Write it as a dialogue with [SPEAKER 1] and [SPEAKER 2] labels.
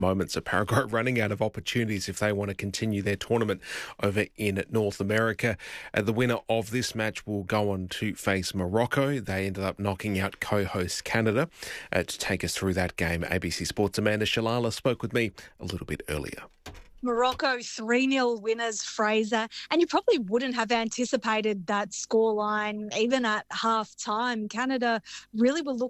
[SPEAKER 1] moments of Paraguay running out of opportunities if they want to continue their tournament over in North America. The winner of this match will go on to face Morocco. They ended up knocking out co-host Canada. To take us through that game, ABC Sports' Amanda Shalala spoke with me a little bit earlier.
[SPEAKER 2] Morocco 3-0 winners, Fraser. And you probably wouldn't have anticipated that scoreline even at half-time. Canada really were looking